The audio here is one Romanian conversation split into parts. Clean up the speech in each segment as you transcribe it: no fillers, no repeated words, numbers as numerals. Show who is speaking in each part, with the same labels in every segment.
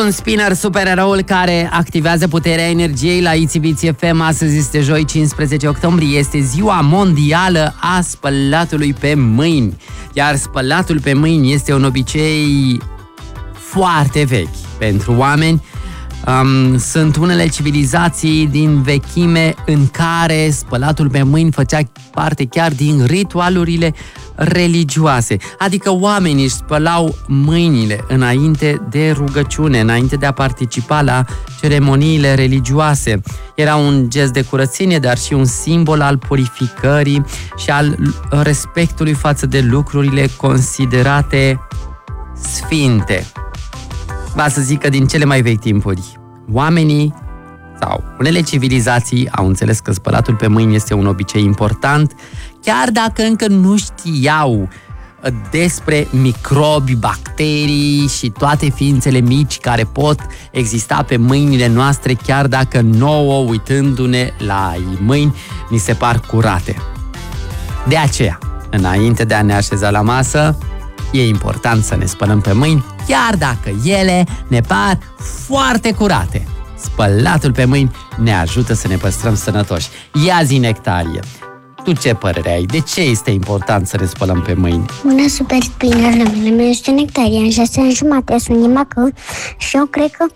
Speaker 1: un spinner, supereroul care activează puterea energiei la ITV FM. Astăzi este joi, 15 octombrie, este ziua mondială a spălatului pe mâini. Iar spălatul pe mâini este un obicei foarte vechi pentru oameni. Sunt unele civilizații din vechime în care spălatul pe mâini făcea parte chiar din ritualurile religioase. Adică oamenii își spălau mâinile înainte de rugăciune, înainte de a participa la ceremoniile religioase. Era un gest de curățenie, dar și un simbol al purificării și al respectului față de lucrurile considerate sfinte. Va să zic că din cele mai vechi timpuri, oamenii sau unele civilizații au înțeles că spălatul pe mâini este un obicei important, chiar dacă încă nu știau despre microbi, bacterii și toate ființele mici care pot exista pe mâinile noastre, chiar dacă nouă, uitându-ne la mâini, ni se par curate. De aceea, înainte de a ne așeza la masă, e important să ne spălăm pe mâini, chiar dacă ele ne par foarte curate. Spălatul pe mâini ne ajută să ne păstrăm sănătoși. Ia zi, Nectarie, tu ce părere ai? De ce este important să ne spălăm pe mâini?
Speaker 2: Bună, super spinner, numele meu este Nectarie, în 6 ani jumate, sunt din Bacău și eu cred că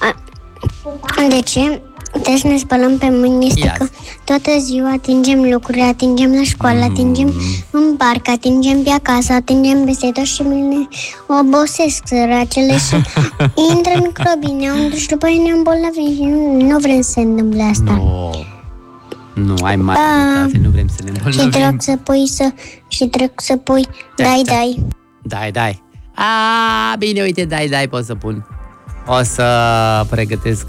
Speaker 2: de ce trebuie să ne spălăm pe mâini este că toată ziua atingem lucruri, atingem la școală, atingem în parc, atingem pe acasă, atingem peste tot și ne obosesc săracele și intră microbii, ne umplu și după aia ne îmbolnăvim și nu vrem să se întâmple asta.
Speaker 1: Nu, ai mare dreptate, nu vrem să ne îmbolnăvim.
Speaker 2: Și trebuie să pui dai.
Speaker 1: Bine, uite, dai pot să pun. O să pregătesc,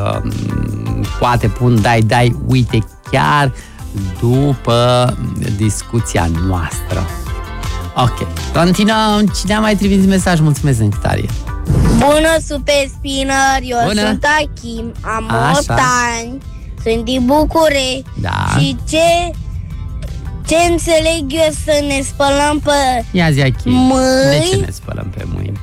Speaker 1: poate pun dai, uite, chiar după discuția noastră. Ok, continuăm. Cine a mai trimis mesaj? Mulțumesc, Nectarie.
Speaker 3: Bună, super spinner, eu sunt Achim, am 8 ani, sunt din București. Și ce înțeleg eu să ne spălăm pe
Speaker 1: Ia zi, Achim,
Speaker 3: mâini?
Speaker 1: De ce ne spălăm pe mâini?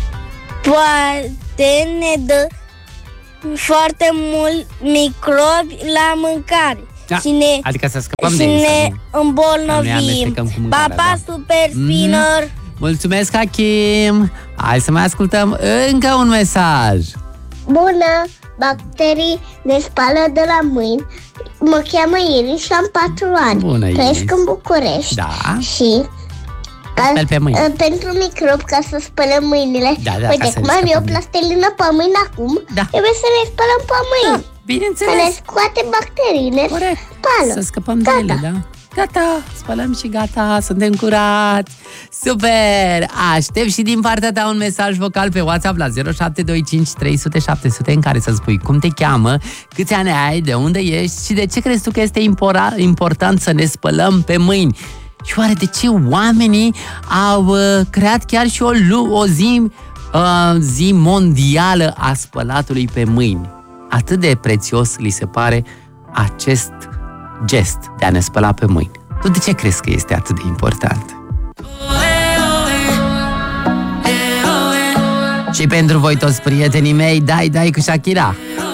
Speaker 3: Poate ne dă foarte mult microbi la mâncare.
Speaker 1: Adică să scăpăm de
Speaker 3: ei, ne îmbolnăvim. Pa, super spinner!
Speaker 1: Mulțumesc, Achim! Hai să mai ascultăm încă un mesaj.
Speaker 2: Bună! Bacterii ne spală de la mâini. Mă cheamă Iris și am 4 ani.
Speaker 1: Bună, Iris.
Speaker 2: Trăiesc în București. Și pentru microb, ca să spălăm mâinile. Uite, cum am eu plastelină pe mâini acum, trebuie să ne spălăm pe mâini.
Speaker 1: Bineînțeles.
Speaker 2: Să ne scoate bacteriile.
Speaker 1: Corect.
Speaker 2: Spală.
Speaker 1: Să scăpăm de ele, da? Gata, spălăm și gata, suntem curați. Super! Aștept și din partea ta un mesaj vocal pe WhatsApp la 0725 300 700 în care să spui cum te cheamă, câți ani ai, de unde ești și de ce crezi tu că este important să ne spălăm pe mâini. Și oare de ce oamenii au creat chiar și o zi mondială a spălatului pe mâini? Atât de prețios li se pare acest gest de a ne spăla pe mâini. Tu de ce crezi că este atât de important? Și pentru voi toți prietenii mei, dai cu Shakira.